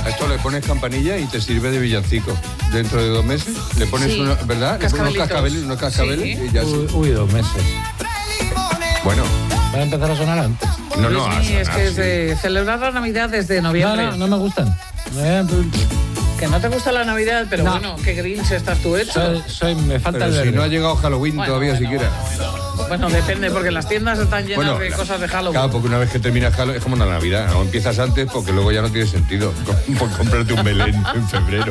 A esto le pones campanilla y te sirve de villancico. Dentro de 2 meses le pones una, ¿verdad? Le pones unos cascabeles y ya sí. Uy, 2 meses. Bueno. ¿Va a empezar a sonar antes? No, es que es de celebrar la Navidad desde noviembre. No me gustan. Que no te gusta la Navidad, pero bueno, qué grinch estás tú hecho. Me falta pero el verde. si no ha llegado Halloween todavía siquiera. Bueno, depende, porque las tiendas están llenas de cosas de Halloween. Claro, porque una vez que terminas Halloween es como la Navidad. No empiezas antes porque luego ya no tiene sentido por comprarte un Belén en febrero.